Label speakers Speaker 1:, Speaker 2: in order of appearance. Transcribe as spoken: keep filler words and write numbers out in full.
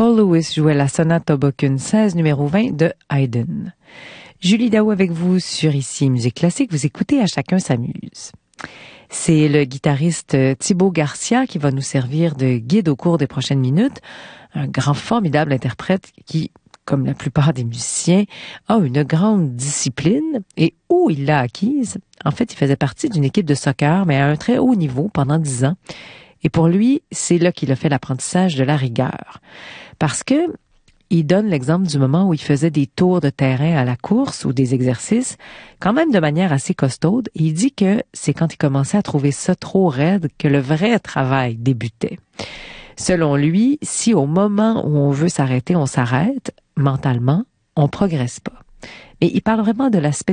Speaker 1: Paul Lewis jouait la sonate Hoboken seize, numéro vingt de Haydn. Julie Daou avec vous sur Ici Musique Classique. Vous écoutez À chacun s'amuse. C'est le guitariste Thibaut Garcia qui va nous servir de guide au cours des prochaines minutes. Un grand, formidable interprète qui, comme la plupart des musiciens, a une grande discipline. Et où il l'a acquise? En fait, il faisait partie d'une équipe de soccer, mais à un très haut niveau pendant dix ans. Et pour lui, c'est là qu'il a fait l'apprentissage de la rigueur. Parce que il donne l'exemple du moment où il faisait des tours de terrain à la course ou des exercices, quand même de manière assez costaude. Et il dit que c'est quand il commençait à trouver ça trop raide que le vrai travail débutait. Selon lui, si au moment où on veut s'arrêter, on s'arrête, mentalement, on progresse pas. Et il parle vraiment de l'aspect